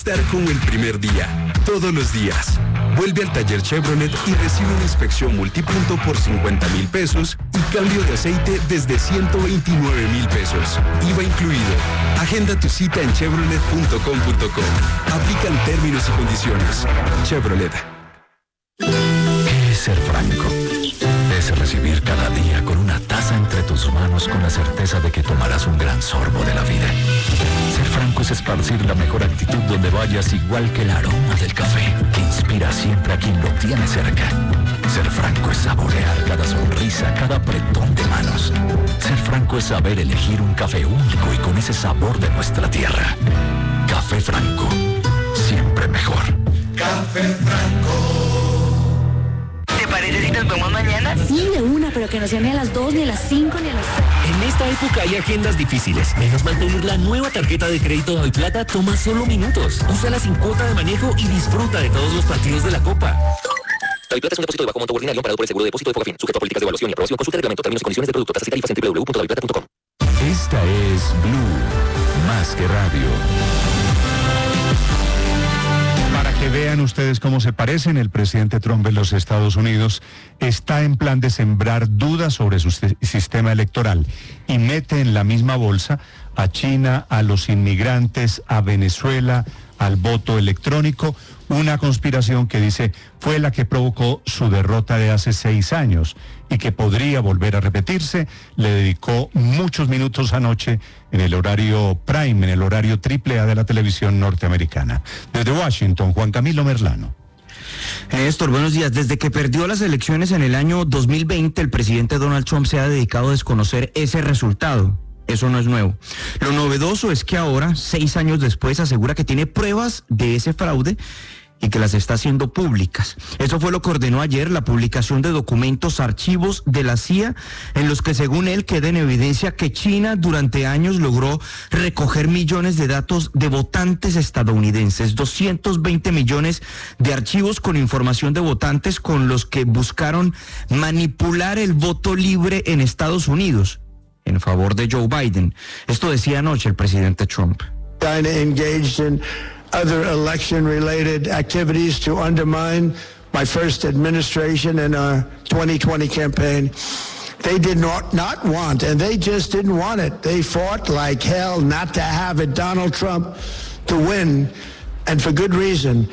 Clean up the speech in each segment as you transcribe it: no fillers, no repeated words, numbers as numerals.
Estar como el primer día, todos los días. Vuelve al taller Chevrolet y recibe una inspección multipunto por 50,000 pesos y cambio de aceite desde 129,000 pesos. IVA incluido. Agenda tu cita en chevrolet.com.co. Aplican términos y condiciones. Chevrolet. ¿Qué es ser franco? Es recibir cada día con una taza entre tus manos con la certeza de que tomarás un gran sorbo de la vida. Ser franco es esparcir la mejor actitud donde vayas, igual que el aroma del café, que inspira siempre a quien lo tiene cerca. Ser franco es saborear cada sonrisa, cada apretón de manos. Ser franco es saber elegir un café único y con ese sabor de nuestra tierra. Café Franco, siempre mejor. Café Franco. ¿Te parece si nos vemos mañana? Sí, de una, pero que no sea ni a las 2, ni a las 5, ni a las 6. En esta época hay agendas difíciles. Menos mal pedir la nueva tarjeta de crédito Daviplata toma solo minutos. Úsala sin cuota de manejo y disfruta de todos los partidos de la Copa. Daviplata es un depósito de bajo monto ordinario parado por el seguro de depósito de Fogafín, sujeto a políticas de evaluación y aprobación. Consulta el reglamento, términos y condiciones del producto, tasas y tarifas en www.daviplata.com. Esta es Blue, más que radio. Para que vean ustedes cómo se parecen, el presidente Trump en los Estados Unidos está en plan de sembrar dudas sobre su sistema electoral y mete en la misma bolsa a China, a los inmigrantes, a Venezuela, al voto electrónico, una conspiración que dice fue la que provocó su derrota de hace 6 años y que podría volver a repetirse. Le dedicó muchos minutos anoche en el horario prime, en el horario AAA de la televisión norteamericana. Desde Washington, Juan Camilo Merlano. Néstor, buenos días. Desde que perdió las elecciones en el año 2020, el presidente Donald Trump se ha dedicado a desconocer ese resultado. Eso no es nuevo. Lo novedoso es que ahora, 6 años después, asegura que tiene pruebas de ese fraude y que las está haciendo públicas. Eso fue lo que ordenó ayer la publicación de documentos, archivos de la CIA, en los que según él queda en evidencia que China durante años logró recoger millones de datos de votantes estadounidenses, 220 millones de archivos con información de votantes con los que buscaron manipular el voto libre en Estados Unidos en favor de Joe Biden. Esto decía anoche el presidente Trump. China engaged in other election-related activities to undermine my first administration and our 2020 campaign. They did not want, and they just didn't want it. They fought like hell not to have it, Donald Trump, to win, and for good reason.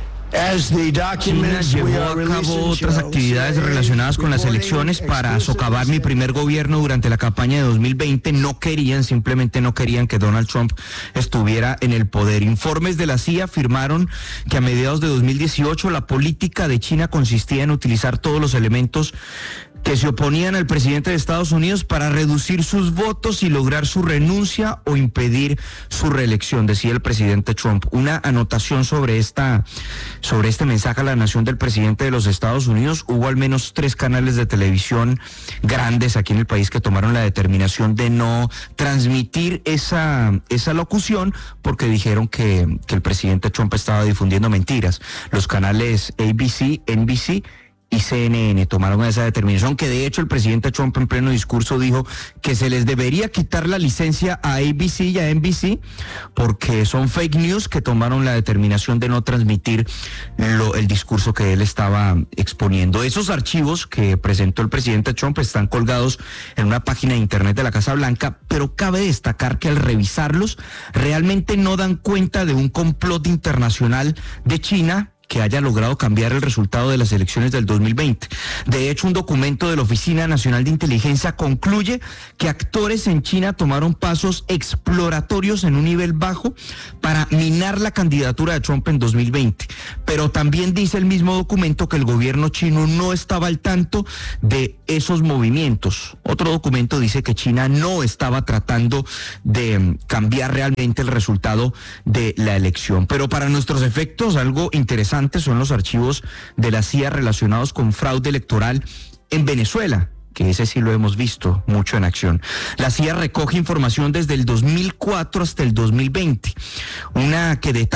China llevó a cabo otras actividades relacionadas con las elecciones para socavar mi primer gobierno durante la campaña de 2020. Simplemente no querían que Donald Trump estuviera en el poder. Informes de la CIA afirmaron que a mediados de 2018 la política de China consistía en utilizar todos los elementos que se oponían al presidente de Estados Unidos para reducir sus votos y lograr su renuncia o impedir su reelección, decía el presidente Trump. Una anotación sobre este mensaje a la nación del presidente de los Estados Unidos: hubo al menos 3 canales de televisión grandes aquí en el país que tomaron la determinación de no transmitir esa locución porque dijeron que el presidente Trump estaba difundiendo mentiras. Los canales ABC, NBC y CNN tomaron esa determinación, que de hecho el presidente Trump en pleno discurso dijo que se les debería quitar la licencia a ABC y a NBC porque son fake news, que tomaron la determinación de no transmitir el discurso que él estaba exponiendo. Esos archivos que presentó el presidente Trump están colgados en una página de internet de la Casa Blanca, pero cabe destacar que al revisarlos realmente no dan cuenta de un complot internacional de China que haya logrado cambiar el resultado de las elecciones del 2020. De hecho, un documento de la Oficina Nacional de Inteligencia concluye que actores en China tomaron pasos exploratorios en un nivel bajo para minar la candidatura de Trump en 2020. Pero también dice el mismo documento que el gobierno chino no estaba al tanto de esos movimientos. Otro documento dice que China no estaba tratando de cambiar realmente el resultado de la elección. Pero para nuestros efectos, algo interesante son los archivos de la CIA relacionados con fraude electoral en Venezuela. que ese sí lo hemos visto mucho en acción. La CIA recoge información desde el 2004 hasta el 2020. Unas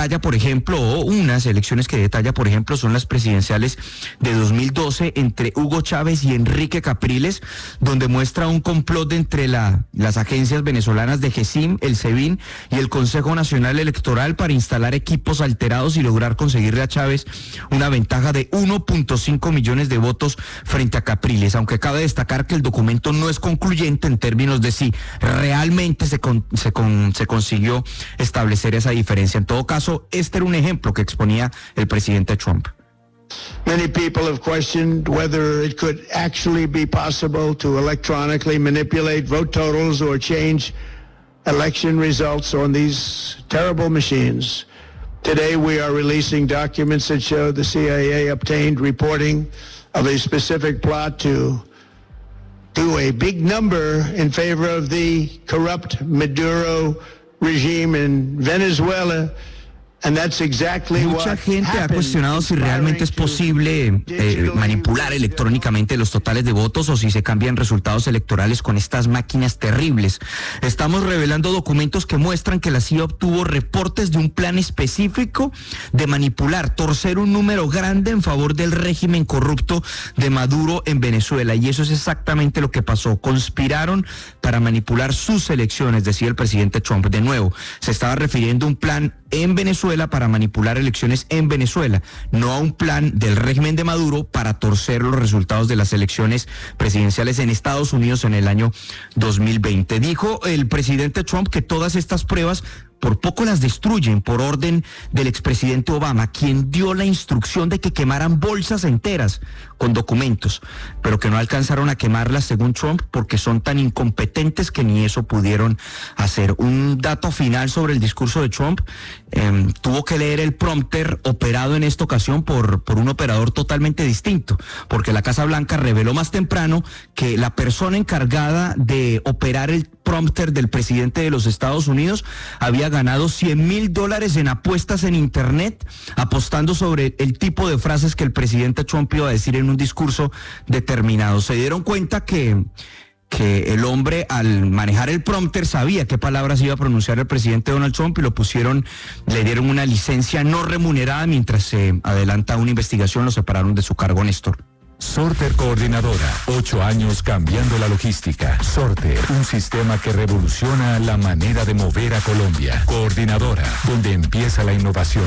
elecciones que detalla, por ejemplo, son las presidenciales de 2012 entre Hugo Chávez y Enrique Capriles, donde muestra un complot entre las agencias venezolanas de GESIM, el SEBIN y el Consejo Nacional Electoral para instalar equipos alterados y lograr conseguirle a Chávez una ventaja de 1.5 millones de votos frente a Capriles, aunque cabe destacar que el documento no es concluyente en términos de si realmente se consiguió establecer esa diferencia. En todo caso, este era un ejemplo que exponía el presidente Trump. Many people have questioned whether it could actually be possible to electronically manipulate vote totals or change election results on these terrible machines. Today we are releasing documents that show the CIA obtained reporting of a specific plot to do a big number in favor of the corrupt Maduro regime in Venezuela. And that's exactly Mucha gente ha cuestionado si realmente es posible manipular electrónicamente los totales de votos o si se cambian resultados electorales con estas máquinas terribles. Estamos revelando documentos que muestran que la CIA obtuvo reportes de un plan específico de manipular, torcer un número grande en favor del régimen corrupto de Maduro en Venezuela. Y eso es exactamente lo que pasó. Conspiraron para manipular sus elecciones, decía el presidente Trump. De nuevo, se estaba refiriendo a un plan en Venezuela para manipular elecciones en Venezuela, no a un plan del régimen de Maduro para torcer los resultados de las elecciones presidenciales en Estados Unidos en el año 2020. Dijo el presidente Trump que todas estas pruebas por poco las destruyen por orden del expresidente Obama, quien dio la instrucción de que quemaran bolsas enteras con documentos, pero que no alcanzaron a quemarlas según Trump porque son tan incompetentes que ni eso pudieron hacer. Un dato final sobre el discurso de Trump: tuvo que leer el prompter operado en esta ocasión por un operador totalmente distinto, porque la Casa Blanca reveló más temprano que la persona encargada de operar el prompter del presidente de los Estados Unidos había ganado $100,000 en apuestas en internet, apostando sobre el tipo de frases que el presidente Trump iba a decir en un discurso determinado. Se dieron cuenta que el hombre, al manejar el prompter, sabía qué palabras iba a pronunciar el presidente Donald Trump y le dieron una licencia no remunerada mientras se adelanta una investigación. Lo separaron de su cargo, Néstor. Sorter Coordinadora, 8 años cambiando la logística. Sorter, un sistema que revoluciona la manera de mover a Colombia. Coordinadora, donde empieza la innovación.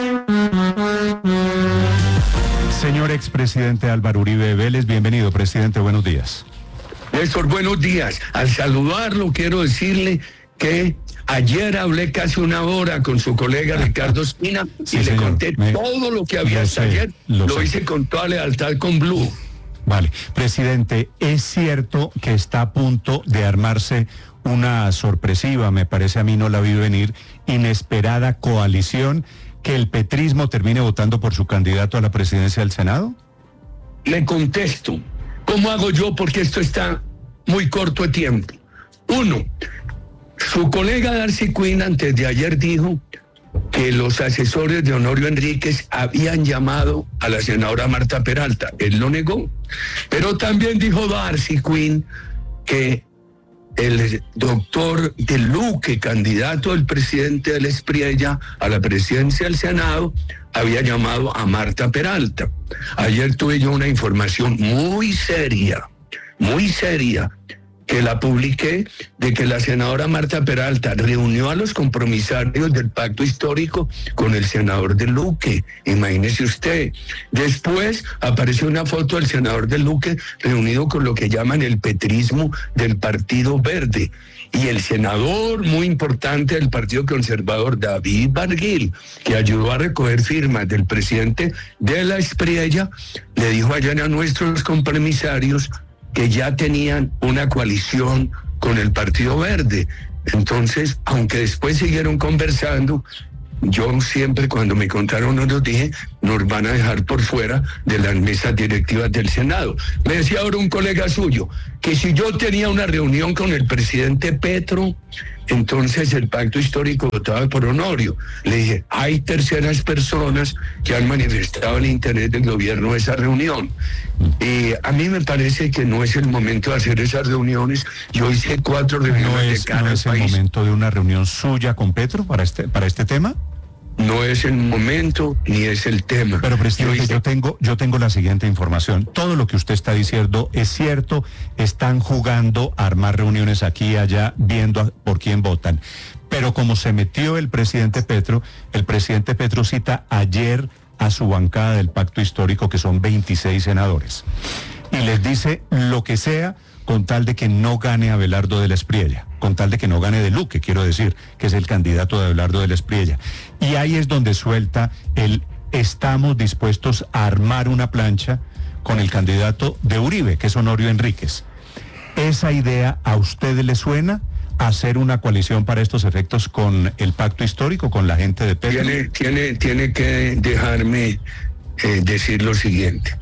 Señor expresidente Álvaro Uribe Vélez, bienvenido, presidente, buenos días. Néstor, buenos días. Al saludarlo quiero decirle que ayer hablé casi una hora con su colega Ricardo Espina y le conté todo lo que había hasta ayer. Lo hice con toda lealtad con Blue. Vale. Presidente, ¿es cierto que está a punto de armarse una sorpresiva, me parece a mí no la vi venir, inesperada coalición, que el petrismo termine votando por su candidato a la presidencia del Senado? Le contesto. ¿Cómo hago yo? Porque esto está muy corto de tiempo. Uno, su colega Darcy Quinn antes de ayer dijo que los asesores de Honorio Enríquez habían llamado a la senadora Marta Peralta. Él lo negó. Pero también dijo Darcy Quinn que el doctor de Luque, candidato del presidente del Espriella a la presidencia del Senado, había llamado a Marta Peralta. Ayer tuve yo una información muy seria, que la publiqué, de que la senadora Marta Peralta reunió a los compromisarios del pacto histórico con el senador de Luque. Imagínese usted. Después apareció una foto del senador de Luque reunido con lo que llaman el petrismo del Partido Verde. Y el senador muy importante del Partido Conservador, David Barguil, que ayudó a recoger firmas del presidente de la Espriella, le dijo allá a nuestros compromisarios que ya tenían una coalición con el Partido Verde. Entonces, aunque después siguieron conversando, yo siempre cuando me contaron nos dije, nos van a dejar por fuera de las mesas directivas del Senado. Me decía ahora un colega suyo, que si yo tenía una reunión con el presidente Petro, entonces el pacto histórico votaba por Honorio. Le dije, hay terceras personas que han manifestado el interés del gobierno de esa reunión. A mí me parece que no es el momento de hacer esas reuniones. Yo hice 4 reuniones de cada país. ¿No es el momento de una reunión suya con Petro para este tema? No es el momento ni es el tema. Pero, presidente, yo tengo la siguiente información. Todo lo que usted está diciendo es cierto. Están jugando a armar reuniones aquí y allá, viendo por quién votan. Pero como se metió el presidente Petro cita ayer a su bancada del pacto histórico, que son 26 senadores. Y les dice lo que sea, con tal de que no gane Abelardo de la Espriella, con tal de que no gane de Luque, quiero decir, que es el candidato de Abelardo de la Espriella. Y ahí es donde suelta estamos dispuestos a armar una plancha con el candidato de Uribe, que es Honorio Enríquez. ¿Esa idea a usted le suena? ¿Hacer una coalición para estos efectos con el pacto histórico, con la gente de Petro? Tiene que dejarme decir lo siguiente.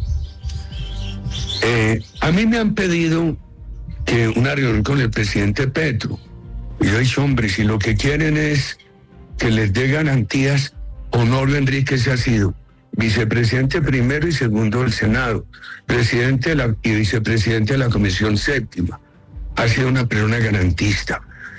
A mí me han pedido que una reunión con el presidente Petro. Y yo he dicho, hombre, si lo que quieren es que les dé garantías, Honorio Enríquez ha sido vicepresidente primero y segundo del Senado, presidente y vicepresidente de la Comisión Séptima. Ha sido una persona garantista.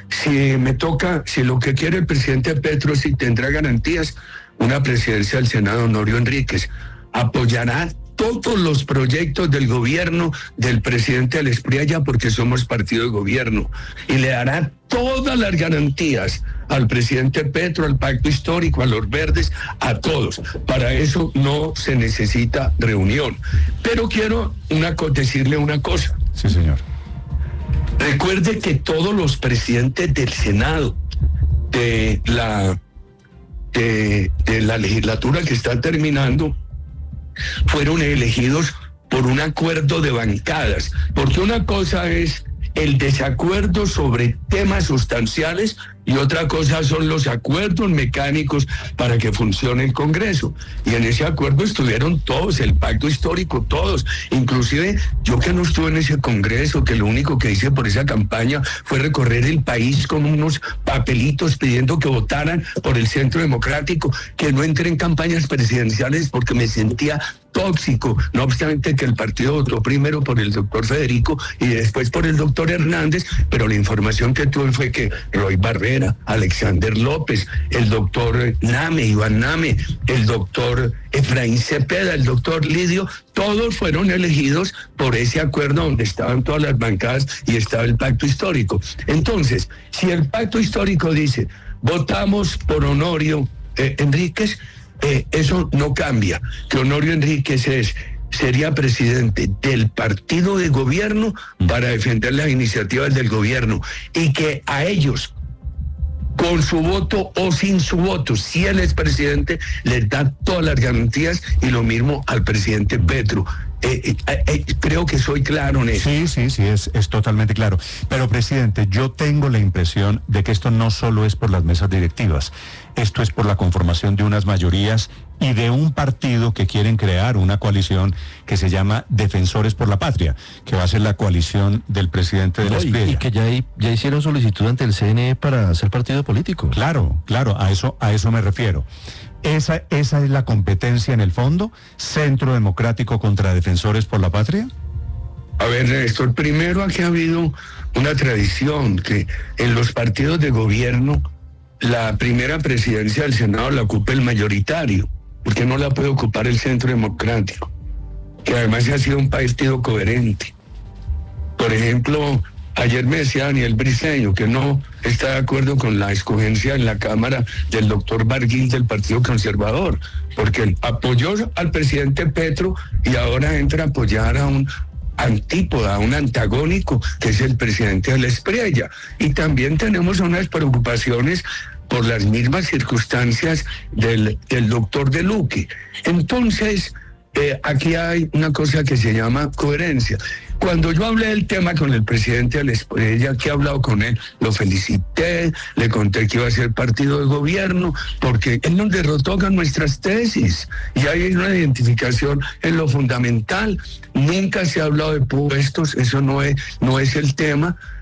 Si lo que quiere el presidente Petro es si tendrá garantías, una presidencia del Senado, Honorio Enríquez apoyará todos los proyectos del gobierno del presidente de la Espriella, porque somos partido de gobierno, y le dará todas las garantías al presidente Petro, al pacto histórico, a los verdes, a todos. Para eso no se necesita reunión. Pero quiero decirle una cosa. Sí, señor. Recuerde que todos los presidentes del Senado de la legislatura que está terminando fueron elegidos por un acuerdo de bancadas, porque una cosa es el desacuerdo sobre temas sustanciales y otra cosa son los acuerdos mecánicos para que funcione el Congreso. Y en ese acuerdo estuvieron todos, el pacto histórico, todos. Inclusive yo, que no estuve en ese Congreso, que lo único que hice por esa campaña fue recorrer el país con unos papelitos pidiendo que votaran por el Centro Democrático, que no entré en campañas presidenciales porque me sentía tóxico, no obstante que el partido votó primero por el doctor Federico y después por el doctor Hernández, pero la información que tuve fue que Roy Barrera, Alexander López, el doctor Iván Name, el doctor Efraín Cepeda, el doctor Lidio, todos fueron elegidos por ese acuerdo donde estaban todas las bancadas y estaba el pacto histórico. Entonces, si el pacto histórico dice, votamos por Honorio Enríquez, eso no cambia, que Honorio Enríquez sería presidente del partido de gobierno para defender las iniciativas del gobierno, y que a ellos, con su voto o sin su voto, si él es presidente, les da todas las garantías, y lo mismo al presidente Petro. Creo que soy claro en eso. Sí, es totalmente claro. Pero, presidente, yo tengo la impresión de que esto no solo es por las mesas directivas, esto es por la conformación de unas mayorías y de un partido que quieren crear una coalición que se llama Defensores por la Patria, que va a ser la coalición del presidente de la Espriella. Y que ya hicieron solicitud ante el CNE para ser partido político. Claro, a eso me refiero. ¿Esa es la competencia en el fondo? ¿Centro Democrático contra Defensores por la Patria? A ver, Néstor, primero aquí ha habido una tradición que en los partidos de gobierno la primera presidencia del Senado la ocupa el mayoritario, porque no la puede ocupar el Centro Democrático, que además ha sido un partido coherente. Por ejemplo, ayer me decía Daniel Briceño que no está de acuerdo con la escogencia en la Cámara del doctor Barguil del Partido Conservador, porque apoyó al presidente Petro y ahora entra a apoyar a un antípoda, a un antagónico, que es el presidente de la Espriella. Y también tenemos unas preocupaciones por las mismas circunstancias del doctor de Luque. Entonces, aquí hay una cosa que se llama coherencia. Cuando yo hablé del tema con el presidente de la Espriella, que he hablado con él, lo felicité, le conté que iba a ser partido de gobierno, porque él nos derrotó con nuestras tesis, y hay una identificación en lo fundamental. Nunca se ha hablado de puestos, eso no es el tema.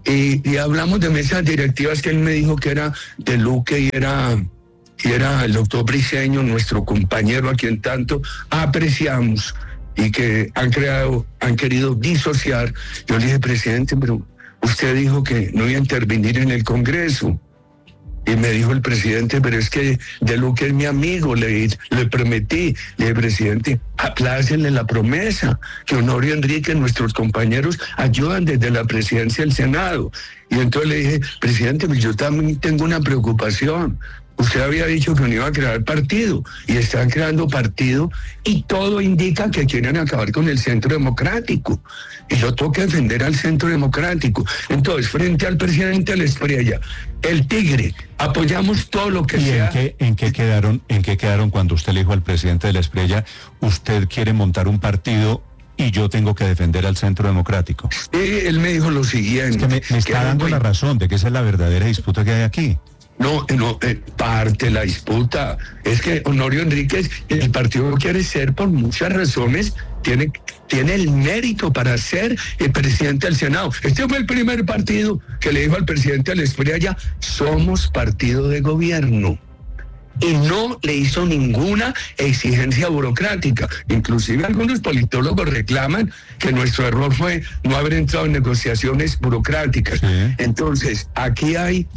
y hablamos de mesas directivas que él me dijo que era de Luque y era el doctor Briceño, nuestro compañero a quien tanto apreciamos y que han querido disociar. Yo le dije, presidente, pero usted dijo que no iba a intervenir en el Congreso. Y me dijo el presidente, pero es que de Luque es mi amigo, le prometí. Le dije, presidente, aplácenle la promesa, que Honorio Enrique, nuestros compañeros, ayudan desde la presidencia del Senado. Y entonces le dije, presidente, pues yo también tengo una preocupación. Usted había dicho que no iba a crear partido y están creando partido y todo indica que quieren acabar con el Centro Democrático. Y yo tengo que defender al Centro Democrático. Entonces, frente al presidente Espriella, el Tigre, apoyamos todo lo que sea. ¿En qué quedaron cuando usted le dijo al presidente Espriella, usted quiere montar un partido y yo tengo que defender al Centro Democrático? Él me dijo lo siguiente. Es que me está dando la razón de que esa es la verdadera disputa que hay aquí. No, parte de la disputa es que Honorio Enríquez, el partido quiere ser por muchas razones, tiene el mérito para ser el presidente del Senado. Este fue el primer partido que le dijo al presidente Espriella, somos partido de gobierno. Y no le hizo ninguna exigencia burocrática. Inclusive algunos politólogos reclaman que nuestro error fue no haber entrado en negociaciones burocráticas. Sí. Entonces, aquí hay...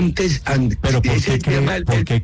Pero ese tema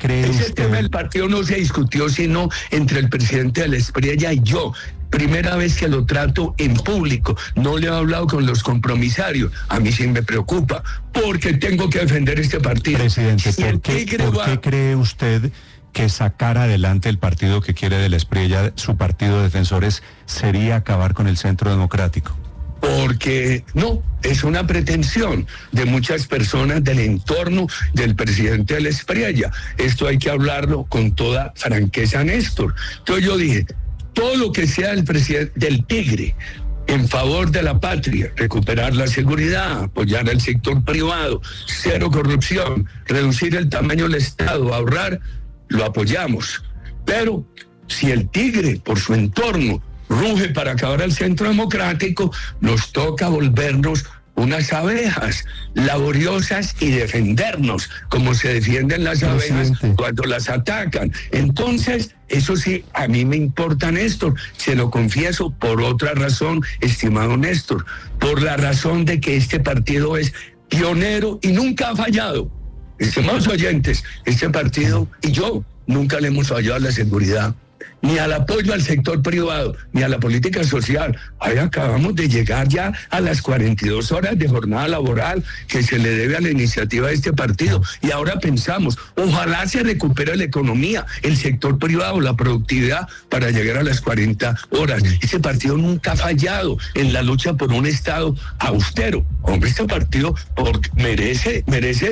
del partido no se discutió sino entre el presidente Espriella y yo. Primera vez que lo trato en público, no le he hablado con los compromisarios. A mí sí me preocupa, porque tengo que defender este partido. Presidente, ¿por qué cree usted que sacar adelante el partido que quiere de Espriella, su partido de defensores, sería acabar con el Centro Democrático? Porque no, es una pretensión de muchas personas del entorno del presidente Espriella. Esto hay que hablarlo con toda franqueza, Néstor. Entonces yo dije, todo lo que sea el presidente del Tigre en favor de la patria, recuperar la seguridad, apoyar al sector privado, cero corrupción, reducir el tamaño del Estado, ahorrar, lo apoyamos. Pero si el Tigre, por su entorno, ruge para acabar al Centro Democrático, nos toca volvernos unas abejas laboriosas y defendernos como se defienden las abejas cuando las atacan. Entonces, eso sí, a mí me importa, Néstor, se lo confieso por otra razón, estimado Néstor, por la razón de que este partido es pionero y nunca ha fallado. Estimados oyentes, este partido y yo nunca le hemos fallado a la seguridad, ni al apoyo al sector privado, ni a la política social. Ahí acabamos de llegar ya a las 42 horas de jornada laboral que se le debe a la iniciativa de este partido. Y ahora pensamos, ojalá se recupere la economía, el sector privado, la productividad para llegar a las 40 horas. Este partido nunca ha fallado en la lucha por un Estado austero. Hombre, este partido merece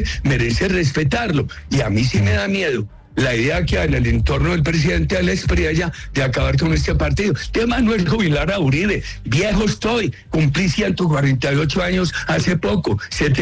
respetarlo. Y a mí sí me da miedo la idea que hay en el entorno del presidente Espriella de acabar con este partido. El tema no es jubilar a Uribe. Viejo estoy, cumplí 148 años hace poco,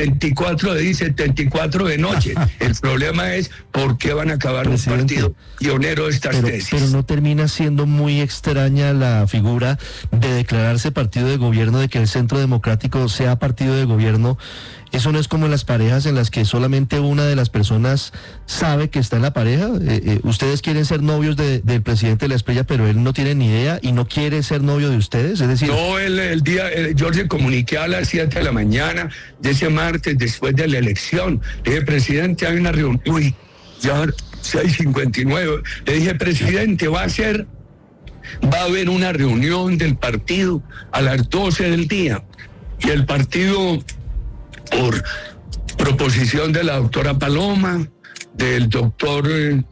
74 de día, 74 de noche. El problema es por qué van a acabar un partido pionero de estas tesis. Pero no termina siendo muy extraña la figura de declararse partido de gobierno, de que el Centro Democrático sea partido de gobierno. Eso no es como en las parejas en las que solamente una de las personas sabe que está en la pareja. Ustedes quieren ser novios del presidente Espriella, pero él no tiene ni idea y no quiere ser novio de ustedes. Es decir, no, yo le comuniqué a las 7 de la mañana de ese martes después de la elección. Le dije, presidente, hay una reunión. Uy, ya 6:59. Le dije, presidente, va a haber una reunión del partido a las 12 del día. Y el partido, por proposición de la doctora Paloma, del doctor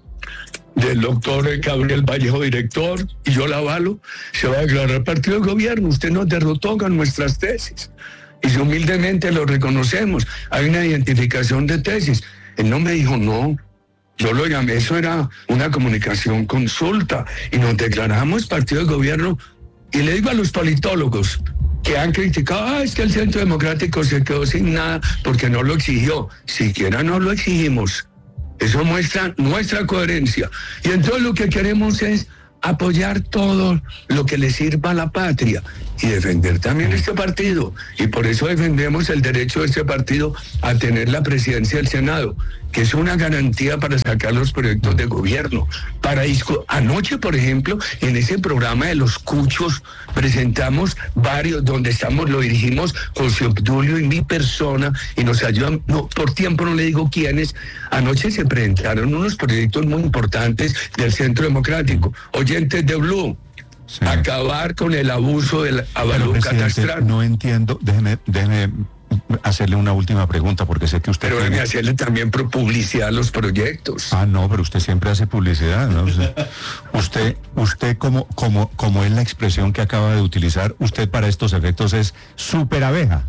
Gabriel Vallejo, director, y yo la avalo, se va a declarar partido de gobierno. Usted nos derrotó con nuestras tesis. Y si humildemente lo reconocemos, hay una identificación de tesis. Él no me dijo no. Yo lo llamé, eso era una comunicación consulta, y nos declaramos partido de gobierno. Y le digo a los politólogos que han criticado, es que el Centro Democrático se quedó sin nada porque no lo exigió. Siquiera no lo exigimos. Eso muestra nuestra coherencia. Y entonces lo que queremos es apoyar todo lo que le sirva a la patria y defender también este partido. Y por eso defendemos el derecho de este partido a tener la presidencia del Senado, que es una garantía para sacar los proyectos de gobierno. Anoche, por ejemplo, en ese programa de los cuchos, presentamos varios, donde lo dirigimos José Obdulio y mi persona, y nos ayudan, por tiempo no le digo quiénes. Anoche se presentaron unos proyectos muy importantes del Centro Democrático. Oyentes de Blue, sí. Acabar con el abuso del avalúo catastral. No entiendo, déjeme hacerle una última pregunta, porque sé que usted... Pero déjeme hacerle también publicidad a los proyectos. No, pero usted siempre hace publicidad, ¿no? Usted como es la expresión que acaba de utilizar, usted para estos efectos es súper abeja.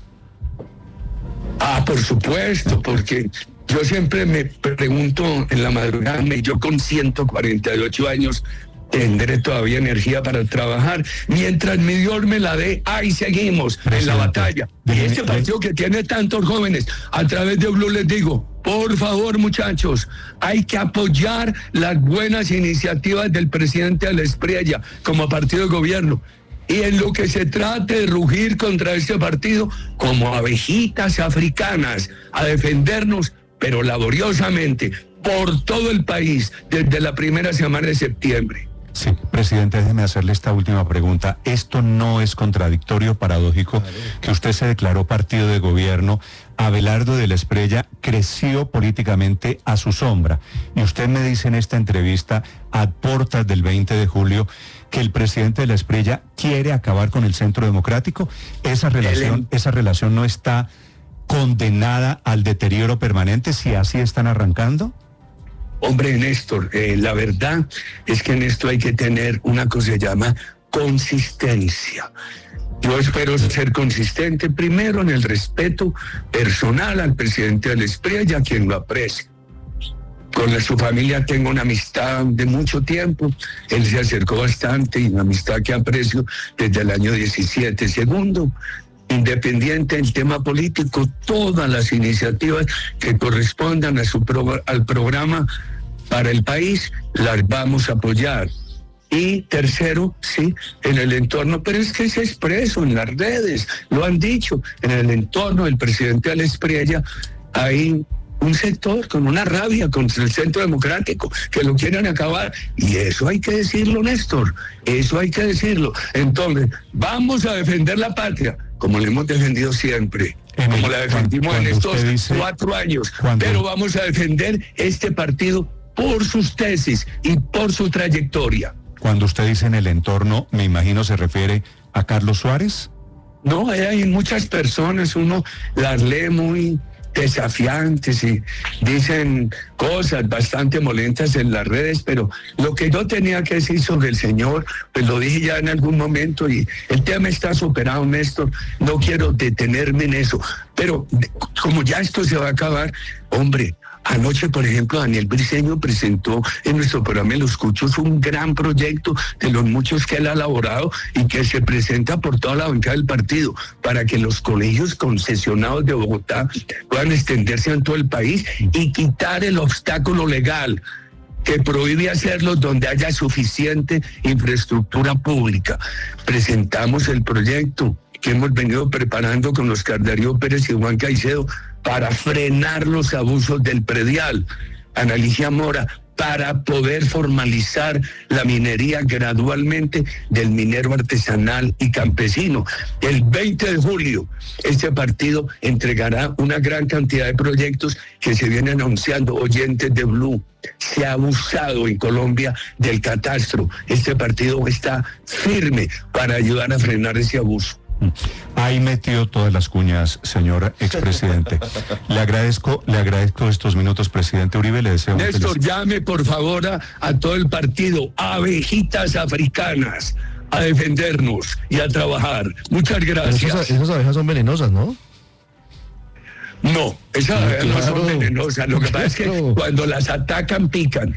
Por supuesto, porque yo siempre me pregunto en la madrugada, yo con 148 años... tendré todavía energía para trabajar. Mientras mi Dios me la dé, ahí seguimos en la batalla. Y este partido que tiene tantos jóvenes, a través de Blue les digo, por favor, muchachos, hay que apoyar las buenas iniciativas del presidente de la Espriella como partido de gobierno. Y en lo que se trate de rugir contra este partido, como abejitas africanas, a defendernos, pero laboriosamente, por todo el país, desde la primera semana de septiembre. Sí, presidente, déjeme hacerle esta última pregunta. ¿Esto no es contradictorio, paradójico, que usted se declaró partido de gobierno, Abelardo de la Espriella creció políticamente a su sombra? Y usted me dice en esta entrevista, a puertas del 20 de julio, que el presidente de la Espriella quiere acabar con el Centro Democrático. ¿Esa relación no está condenada al deterioro permanente si así están arrancando? Hombre, Néstor, la verdad es que en esto hay que tener una cosa que se llama consistencia. Yo espero ser consistente primero en el respeto personal al presidente de la Espriella, a quien lo aprecio. Con su familia tengo una amistad de mucho tiempo. Él se acercó bastante y una amistad que aprecio desde el año 17. Segundo, independiente del tema político, todas las iniciativas que correspondan al programa para el país las vamos a apoyar. Y tercero, sí, en el entorno, pero es que es expreso en las redes, lo han dicho, en el entorno del presidente de la Espriella hay un sector con una rabia contra el Centro Democrático, que lo quieren acabar, y eso hay que decirlo, Néstor, eso hay que decirlo. Entonces, vamos a defender la patria, como la hemos defendido siempre, como la defendimos en estos 4 años, pero vamos a defender este partido por sus tesis y por su trayectoria. Cuando usted dice en el entorno, me imagino se refiere a Carlos Suárez. No, hay muchas personas, uno las lee muy desafiantes y dicen cosas bastante molentas en las redes, pero lo que yo tenía que decir sobre el señor, pues lo dije ya en algún momento y el tema está superado, Néstor, no quiero detenerme en eso, pero como ya esto se va a acabar, hombre, anoche, por ejemplo, Daniel Briceño presentó en nuestro programa Los Cuchos un gran proyecto de los muchos que él ha elaborado y que se presenta por toda la bancada del partido para que los colegios concesionados de Bogotá puedan extenderse en todo el país y quitar el obstáculo legal que prohíbe hacerlo donde haya suficiente infraestructura pública. Presentamos el proyecto que hemos venido preparando con Oscar Darío Pérez y Juan Caicedo para frenar los abusos del predial. Ana Ligia Mora, para poder formalizar la minería gradualmente del minero artesanal y campesino. El 20 de julio, este partido entregará una gran cantidad de proyectos que se vienen anunciando. Oyentes de Blue, se ha abusado en Colombia del catastro. Este partido está firme para ayudar a frenar ese abuso. Ahí metió todas las cuñas, señor expresidente. Le agradezco estos minutos, presidente Uribe. Le deseo Néstor, llame por favor a todo el partido, abejitas africanas, a defendernos y a trabajar. Muchas gracias. Esas abejas son venenosas, ¿no? No, esas abejas no son venenosas. Lo que pasa es que cuando las atacan, pican.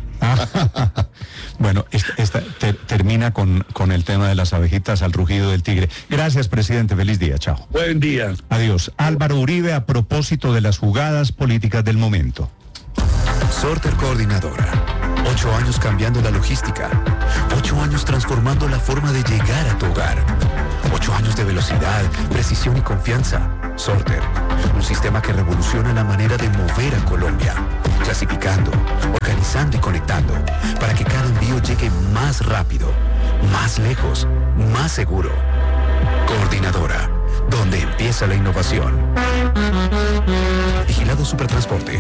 Bueno, termina con el tema de las abejitas al rugido del tigre. Gracias, presidente. Feliz día. Chao. Buen día. Adiós. Álvaro Uribe, a propósito de las jugadas políticas del momento. Sorter Coordinadora. 8 años cambiando la logística. 8 años transformando la forma de llegar a tu hogar. 8 años de velocidad, precisión y confianza. Sorter, un sistema que revoluciona la manera de mover a Colombia. Clasificando, organizando y conectando para que cada envío llegue más rápido, más lejos, más seguro. Coordinadora, donde empieza la innovación. Vigilado Supertransporte.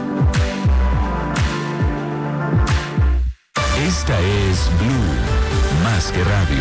Esta es Blue, más que radio.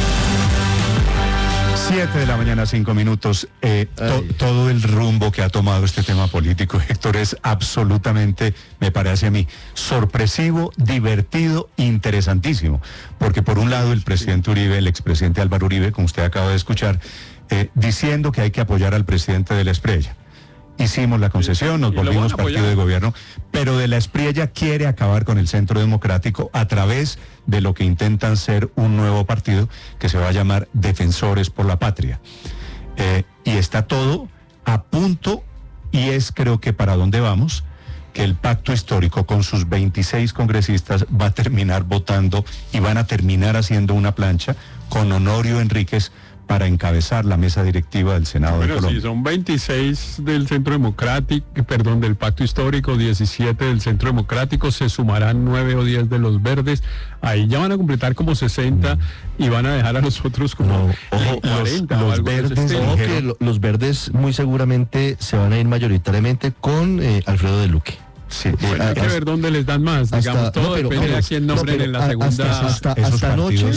7 de la mañana, 5 minutos. Todo el rumbo que ha tomado este tema político, Héctor, es absolutamente, me parece a mí, sorpresivo, divertido, interesantísimo. Porque por un lado el presidente Uribe, el expresidente Álvaro Uribe, como usted acaba de escuchar, diciendo que hay que apoyar al presidente de la Espriella. Hicimos la concesión, nos volvimos partido de gobierno, pero de la Espriella quiere acabar con el Centro Democrático a través de lo que intentan ser un nuevo partido que se va a llamar Defensores por la Patria. Y está todo a punto, y es creo que para dónde vamos, que el pacto histórico con sus 26 congresistas va a terminar votando y van a terminar haciendo una plancha con Honorio Enríquez para encabezar la mesa directiva del Senado de Colombia. Sí, son 26 del Centro Democrático, del Pacto Histórico, 17 del Centro Democrático, se sumarán 9 o 10 de los verdes, ahí ya van a completar como 60 y van a dejar a los otros como 40. Los verdes, los verdes muy seguramente se van a ir mayoritariamente con Alfredo de Luque. Sí, bueno, hay que ver dónde les dan más, digamos, todo depende de a quién nombren en la segunda. Hasta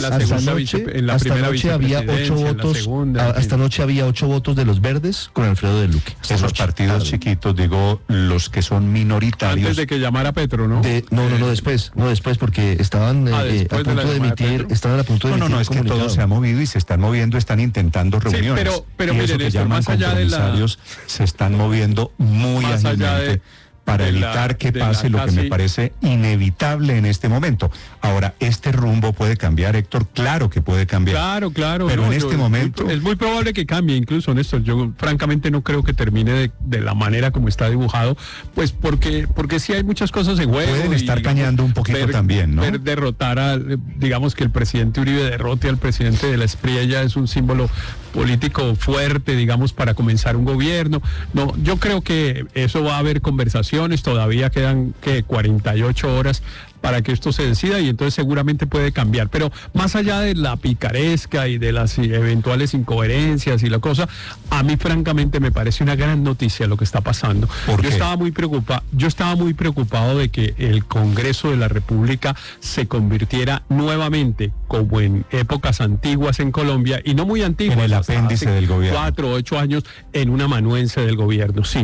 anoche había 8 votos. Hasta anoche había 8 votos de los verdes con Alfredo de Luque. Esos partidos chiquitos, digo, los que son minoritarios. Antes de que llamara Petro, ¿no? No, después, porque estaban a punto de emitir. Estaban a punto de emitir. No, es que todo se ha movido y se están moviendo, están intentando reuniones. Sí, pero y miren, eso que llaman compromisarios se están moviendo muy ágilmente para evitar que pase lo que me parece inevitable en este momento. Ahora, ¿este rumbo puede cambiar, Héctor? Claro que puede cambiar. Claro. Pero en este momento... Es muy probable que cambie, incluso, Néstor. Yo francamente no creo que termine de la manera como está dibujado, pues porque sí hay muchas cosas en juego. Pueden estar cañando un poquito también, ¿no? Ver derrotar digamos que el presidente Uribe derrote al presidente de la Espriella es un símbolo político fuerte, digamos, para comenzar un gobierno. No, yo creo que eso va a haber conversaciones, todavía quedan 48 horas para que esto se decida y entonces seguramente puede cambiar, pero más allá de la picaresca y de las eventuales incoherencias y la cosa, a mí francamente me parece una gran noticia lo que está pasando. Yo estaba muy preocupado de que el Congreso de la República se convirtiera nuevamente, como en épocas antiguas en Colombia, y no muy antiguas, en el apéndice del gobierno, 4 o 8 años, en un amanuense del gobierno. Sí,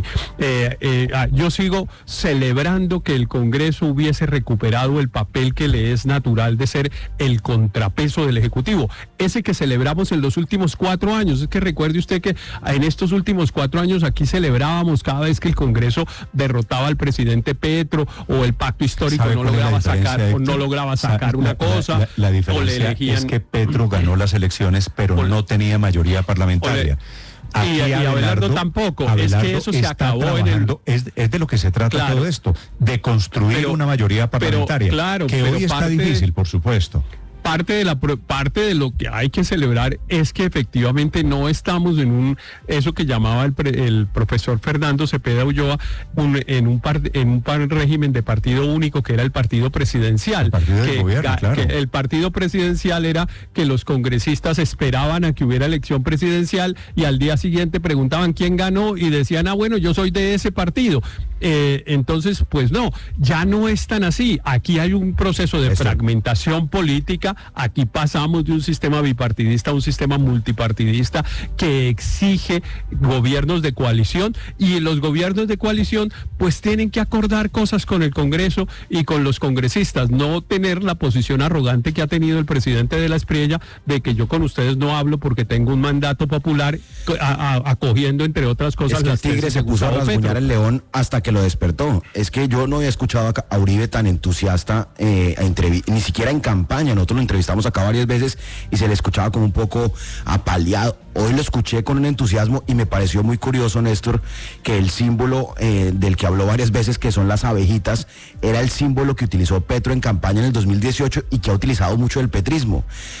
yo sigo celebrando que el Congreso hubiese recuperado el papel que le es natural de ser el contrapeso del Ejecutivo, ese que celebramos en los últimos 4 años. Es que recuerde usted que en estos últimos 4 años aquí celebrábamos cada vez que el Congreso derrotaba al presidente Petro o el pacto histórico no lograba sacar una cosa. La diferencia es que Petro ganó las elecciones, pero no tenía mayoría parlamentaria. Y Abelardo tampoco. Es que eso se acabó es de lo que se trata todo esto, de construir una mayoría parlamentaria, que hoy está difícil, por supuesto. Parte de lo que hay que celebrar es que efectivamente no estamos en eso que llamaba el profesor Fernando Cepeda Ulloa, en un régimen de partido único, que era el partido presidencial. El partido presidencial era que los congresistas esperaban a que hubiera elección presidencial y al día siguiente preguntaban quién ganó y decían, bueno, yo soy de ese partido. Entonces, pues no, ya no es tan así. Aquí hay un proceso de fragmentación política. Aquí pasamos de un sistema bipartidista a un sistema multipartidista que exige gobiernos de coalición, y los gobiernos de coalición pues tienen que acordar cosas con el Congreso y con los congresistas, no tener la posición arrogante que ha tenido el presidente de la Espriella de que yo con ustedes no hablo porque tengo un mandato popular, acogiendo entre otras cosas las que el tigre se puso a rasguñar el león hasta que lo despertó. Es que yo no había escuchado a Uribe tan entusiasta, ni siquiera en campaña. Nosotros lo entrevistamos acá varias veces y se le escuchaba como un poco apaleado. Hoy lo escuché con un entusiasmo y me pareció muy curioso, Néstor, que el símbolo del que habló varias veces, que son las abejitas, era el símbolo que utilizó Petro en campaña en el 2018 y que ha utilizado mucho el petrismo.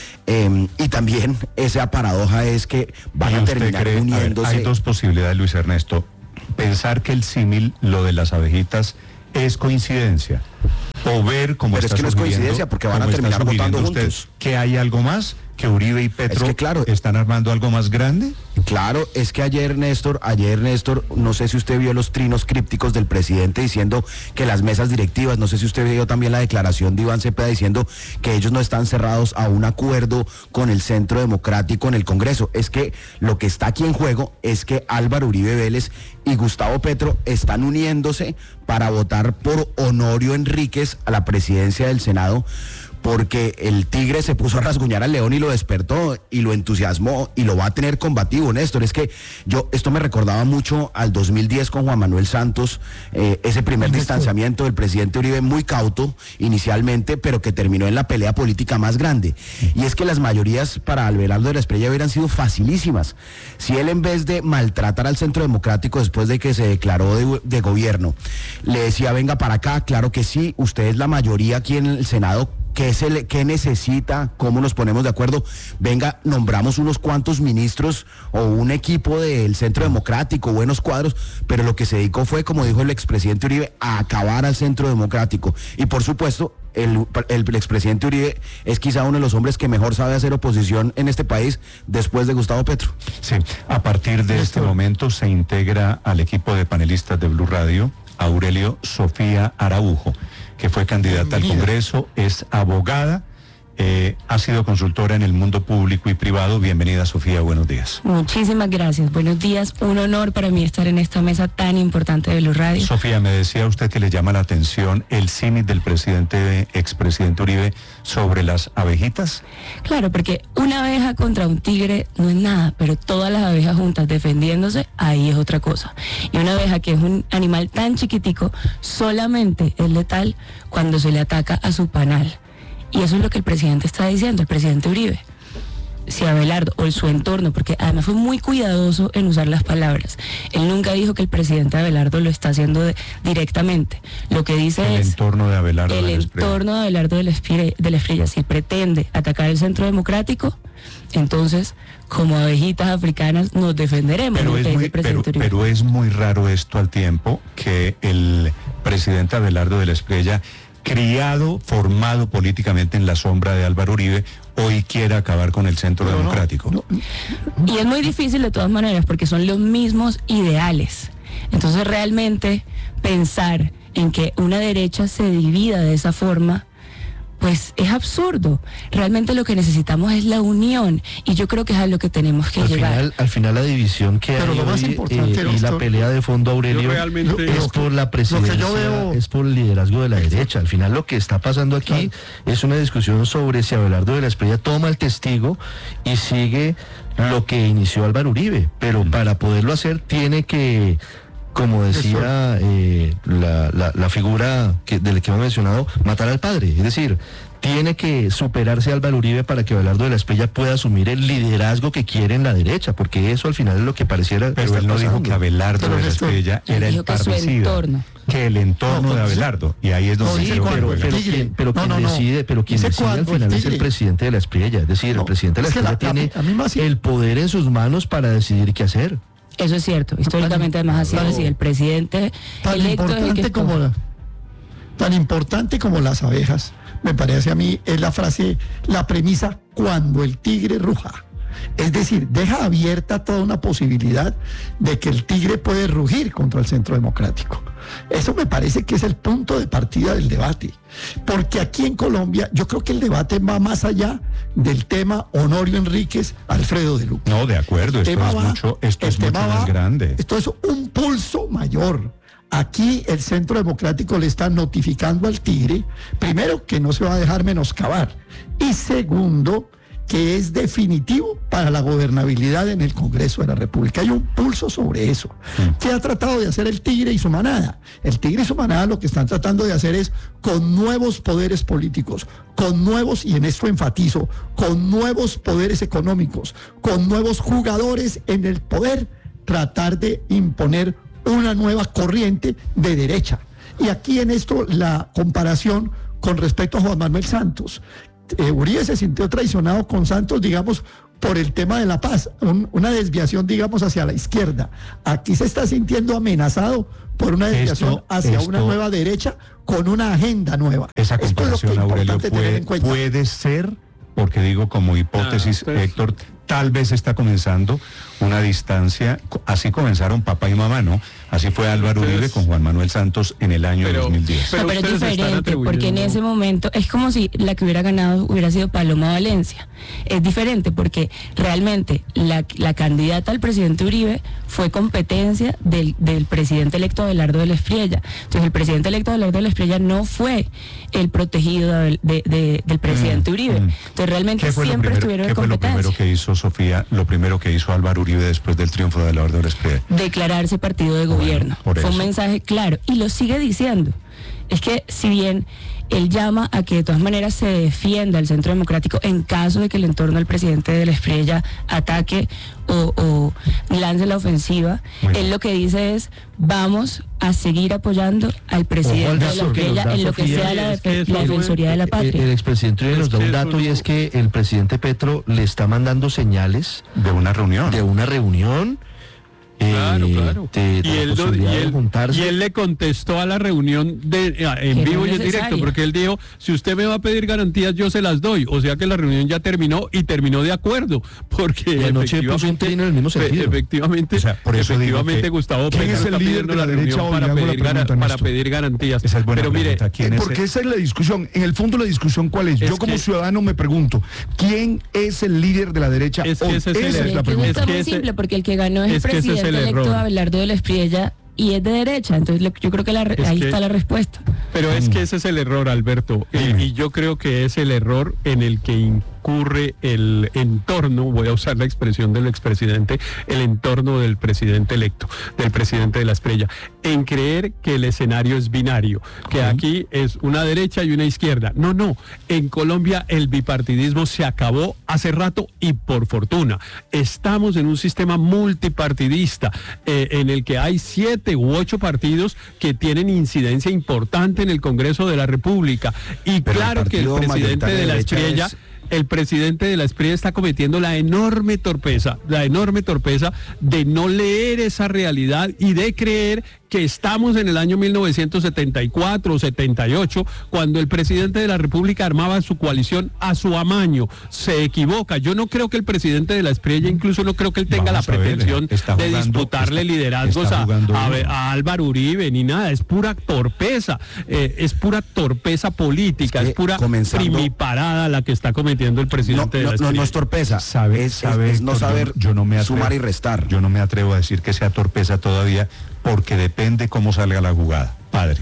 Y también esa paradoja es que van a terminar uniéndose. Hay dos posibilidades, Luis Ernesto. Pensar que el símil, lo de las abejitas, es coincidencia. O ver cómo pero está es que no es coincidencia, porque van a terminar votando juntos. ¿Que hay algo más? ¿Que Uribe y Petro es que, claro, están armando algo más grande? Claro, es que ayer, Néstor, no sé si usted vio los trinos crípticos del presidente diciendo que las mesas directivas, no sé si usted vio también la declaración de Iván Cepeda diciendo que ellos no están cerrados a un acuerdo con el Centro Democrático en el Congreso. Es que lo que está aquí en juego es que Álvaro Uribe Vélez y Gustavo Petro están uniéndose para votar por Honorio Enríquez a la presidencia del Senado, porque el tigre se puso a rasguñar al león y lo despertó y lo entusiasmó y lo va a tener combativo, Néstor. Es que esto me recordaba mucho al 2010 con Juan Manuel Santos, ese primer distanciamiento del presidente Uribe, muy cauto inicialmente, pero que terminó en la pelea política más grande. Y es que las mayorías para Abelardo de la Espriella hubieran sido facilísimas. Si él, en vez de maltratar al Centro Democrático después de que se declaró de gobierno, le decía, venga para acá, claro que sí, usted es la mayoría aquí en el Senado, ¿qué necesita? ¿Cómo nos ponemos de acuerdo? Venga, nombramos unos cuantos ministros o un equipo del Centro Democrático, buenos cuadros, pero lo que se dedicó fue, como dijo el expresidente Uribe, a acabar al Centro Democrático. Y por supuesto, el expresidente Uribe es quizá uno de los hombres que mejor sabe hacer oposición en este país después de Gustavo Petro. Sí, a partir de este momento se integra al equipo de panelistas de Blue Radio Aurelio Sofía Araujo, que fue candidata al Congreso, es abogada, ha sido consultora en el mundo público y privado. Bienvenida, Sofía, buenos días. Muchísimas gracias, buenos días, un honor para mí estar en esta mesa tan importante de Blue Radio. Sofía, me decía usted que le llama la atención el símil del expresidente Uribe sobre las abejitas. Claro, porque una abeja contra un tigre no es nada, pero todas las abejas juntas defendiéndose, ahí es otra cosa. Y una abeja, que es un animal tan chiquitico, solamente es letal cuando se le ataca a su panal. Y eso es lo que el presidente está diciendo, el presidente Uribe. Si Abelardo o su entorno, porque además fue muy cuidadoso en usar las palabras. Él nunca dijo que el presidente Abelardo lo está haciendo directamente. Lo que dice el entorno de Abelardo el entorno de Abelardo de la Espriella, si pretende atacar el Centro Democrático, entonces, como abejitas africanas, nos defenderemos. Pero es muy raro esto al tiempo que el presidente Abelardo de la Espriella, criado, formado políticamente en la sombra de Álvaro Uribe, hoy quiere acabar con el Centro Democrático. Y es muy difícil de todas maneras, porque son los mismos ideales. Entonces, realmente pensar en que una derecha se divida de esa forma, pues es absurdo. Realmente lo que necesitamos es la unión, y yo creo que es a lo que tenemos que llegar. Al final la división que hay hoy, y la pelea de fondo, Aurelio, es por la presidencia, es por el liderazgo de la derecha. Al final lo que está pasando aquí es una discusión sobre si Abelardo de la Espriella toma el testigo y sigue lo que inició Álvaro Uribe, pero para poderlo hacer tiene que, como decía la figura del que hemos mencionado, matar al padre. Es decir, tiene que superarse Álvaro Uribe para que Abelardo de la Espriella pueda asumir el liderazgo que quiere en la derecha, porque eso al final es lo que pareciera. Pero él no dijo que Abelardo de la Espriella era el parricida, que el entorno de Abelardo, y ahí es donde pero quien decide al final es el presidente de la Espriella. Es decir, el presidente de la Espriella tiene el poder en sus manos para decidir qué hacer. Eso es cierto, históricamente además ha sido así. El presidente electo es el que tan importante como las abejas, me parece a mí, es la premisa cuando el tigre ruja. Es decir, deja abierta toda una posibilidad de que el tigre puede rugir contra el Centro Democrático. Eso me parece que es el punto de partida del debate. Porque aquí en Colombia, yo creo que el debate va más allá del tema Honorio Enríquez, Alfredo de Luque. No, de acuerdo, esto es mucho más grande. Esto es un pulso mayor. Aquí el Centro Democrático le está notificando al tigre, primero, que no se va a dejar menoscabar, y segundo, que es definitivo para la gobernabilidad en el Congreso de la República. Hay un pulso sobre eso. ¿Qué ha tratado de hacer el Tigre y su manada? El Tigre y su manada lo que están tratando de hacer es, con nuevos poderes políticos, con nuevos, y en esto enfatizo, con nuevos poderes económicos, con nuevos jugadores en el poder, tratar de imponer una nueva corriente de derecha. Y aquí en esto la comparación con respecto a Juan Manuel Santos. Uribe se sintió traicionado con Santos, digamos, por el tema de la paz, una desviación, digamos, hacia la izquierda. Aquí se está sintiendo amenazado por una desviación hacia una nueva derecha con una agenda nueva. Esa comparación, Aurelio, puede ser, porque digo como hipótesis, Héctor, tal vez está comenzando una distancia, así comenzaron papá y mamá, ¿no? Así fue Álvaro Uribe con Juan Manuel Santos en el año 2010. Pero es diferente, porque en ese momento es como si la que hubiera ganado hubiera sido Paloma Valencia. Es diferente porque realmente la candidata al presidente Uribe fue competencia del presidente electo Abelardo de la Espriella. Entonces el presidente electo Abelardo de la Espriella no fue el protegido del presidente Uribe. Entonces realmente siempre estuvieron en competencia. ¿Qué fue lo primero que hizo Sofía, lo primero que hizo Álvaro Uribe después del triunfo de Abelardo de la Espriella? Declararse partido de gobierno. Fue un mensaje claro y lo sigue diciendo. Es que si bien él llama a que de todas maneras se defienda el Centro Democrático en caso de que el entorno del presidente de la Espriella ataque o lance la ofensiva, él lo que dice es: vamos a seguir apoyando al presidente de la Espriella en lo que sea la defensoría de la patria. El expresidente Uribe nos da un dato, y es que el presidente Petro le está mandando señales de una reunión. Claro. Y él le contestó a la reunión en vivo y en directo, porque él dijo: si usted me va a pedir garantías, yo se las doy. O sea que la reunión ya terminó, y terminó de acuerdo, porque anoche puso un trino en el mismo sentido. Efectivamente, por eso efectivamente Gustavo Petro es el líder de la derecha para pedir garantías. Pero mire, porque esa es la discusión. En el fondo, la discusión, ¿cuál es? Yo como ciudadano me pregunto, ¿quién es el líder de la derecha? Esa es la pregunta. Es muy simple, porque el que ganó es el presidente electo Abelardo de la Espriella, y es de derecha. Entonces yo creo que ahí está la respuesta. Pero es que ese es el error, Alberto, y yo creo que es el error en el que incurre el entorno, voy a usar la expresión del expresidente, el entorno del presidente electo, del presidente de la Espriella, en creer que el escenario es binario, que aquí es una derecha y una izquierda. No, en Colombia el bipartidismo se acabó hace rato, y por fortuna. Estamos en un sistema multipartidista en el que hay 7 u 8 partidos que tienen incidencia importante en el Congreso de la República, y claro que el presidente de la Espriella está cometiendo la enorme torpeza de no leer esa realidad y de creer que estamos en el año 1974 o 78, cuando el presidente de la República armaba su coalición a su amaño. Se equivoca. Yo no creo que el presidente de la Espriella, incluso no creo que él tenga la pretensión de disputarle liderazgos a Álvaro Uribe, ni nada. Es pura torpeza. Es pura torpeza política, es pura primiparada la que está cometiendo el presidente de la Espriella. No es torpeza, es no saber sumar y restar. Yo no me atrevo a decir que sea torpeza todavía, porque depende cómo salga la jugada, padre.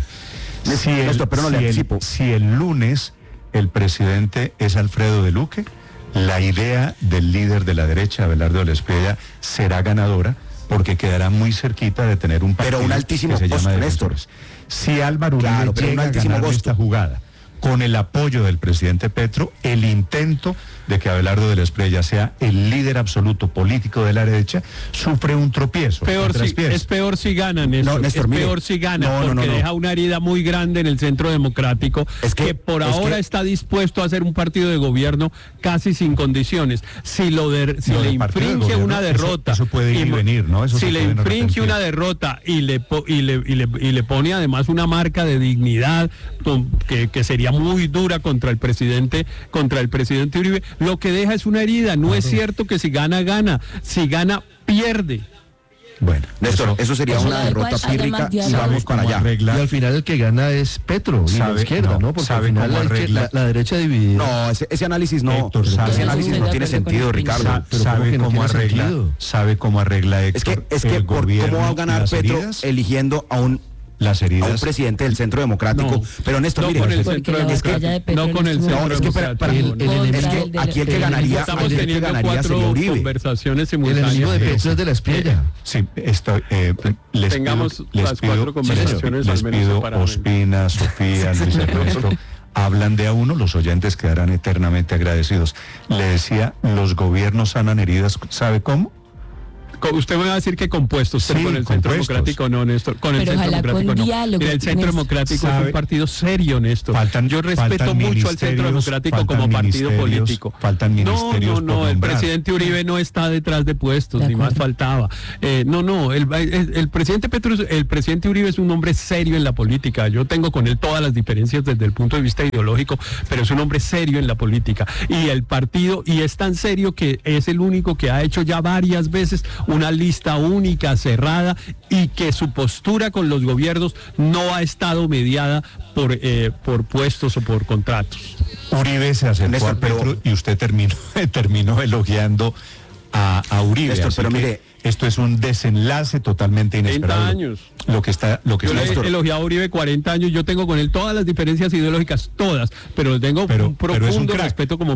Si el lunes el presidente es Alfredo de Luque, la idea del líder de la derecha, Abelardo de la Espriella, será ganadora, porque quedará muy cerquita de tener un partido, pero un altísimo que se costo, llama Néstor. Si Álvaro Uribe llega a ganar esta jugada con el apoyo del presidente Petro, el intento de que Abelardo de la Espriella sea el líder absoluto político de la derecha sufre un tropiezo. Es peor si gana, Néstor. Es peor si gana, porque deja una herida muy grande en el Centro Democrático, que por ahora está dispuesto a hacer un partido de gobierno casi sin condiciones. Si le infringe una derrota, eso puede ir y venir, ¿no? Si le infringe una derrota y le pone además una marca de dignidad que sería muy dura contra el presidente Uribe, lo que deja es una herida. No es cierto que si gana, gana. Si gana, pierde. Bueno, Néstor, eso sería una derrota pírrica, y vamos para allá. Y al final el que gana es Petro y la izquierda, ¿no? Porque al final la derecha dividida. No, ese análisis no. Héctor, ese análisis no tiene sentido, Ricardo. ¿Sabe cómo arregla Héctor? Es que ¿cómo va a ganar Petro eligiendo a un las heridas. A un presidente del Centro Democrático. Pero Néstor, mire, con el Centro Democrático. No con el Centro Democrático. Aquí el que ganaría, estamos teniendo 4 conversaciones simultáneas. El enemigo de Petro es de la Espriella. Sí, Tengamos las 4 conversaciones les pido Ospina, Sofía, Luis Ernesto, hablan de a uno, los oyentes quedarán eternamente agradecidos. Le decía, los gobiernos sanan heridas, ¿sabe cómo? Usted me va a decir que compuestos, pero con el Centro Democrático no, Néstor. Con el Centro Democrático no. Mira, el Centro Democrático es un partido serio, Néstor. Yo respeto mucho al Centro Democrático como partido político. Faltan ministerios. No, el presidente Uribe no está detrás de puestos, ni más faltaba. El presidente Uribe es un hombre serio en la política. Yo tengo con él todas las diferencias desde el punto de vista ideológico, pero es un hombre serio en la política. Y el partido, y es tan serio que es el único que ha hecho ya varias veces una lista única, cerrada, y que su postura con los gobiernos no ha estado mediada por puestos o por contratos. Uribe se acercó a Petro y usted terminó elogiando a Uribe. Néstor, pero mire, esto es un desenlace totalmente inesperado. 30 años. Yo le he elogiado a Uribe 40 años, yo tengo con él todas las diferencias ideológicas, todas, pero tengo un profundo respeto como